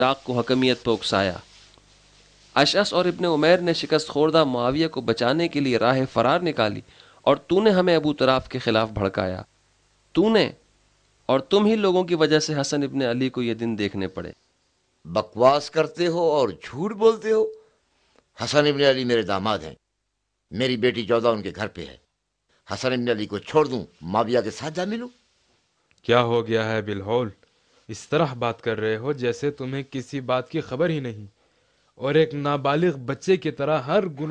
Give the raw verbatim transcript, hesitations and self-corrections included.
Iraq को हकमियत पर उकसाया। अशअस और इब्ने उमैर ने शिकस्त खोर्दा मुआविया को बचाने के लिए राह फरार निकाली और तूने हमें अबू तराफ के खिलाफ भड़काया। तूने और तुम ही लोगों की वजह से हसन इब्ने अली को ये दिन देखने पड़े। बकवास करते हो और झूठ बोलते हो। हसन इब्ने अली मेरे दामाद हैं। मेरी बेटी चौदह उनके घर पे है। हसन इब्ने अली को छोड़ दूं, माविया के साथ जा मिलूं? क्या हो गया है बिलहौल? इस तरह बात कर रहे हो जैसे तुम्हें किसी बात की खबर ही नहीं, और एक नाबालिग बच्चे की तरह हर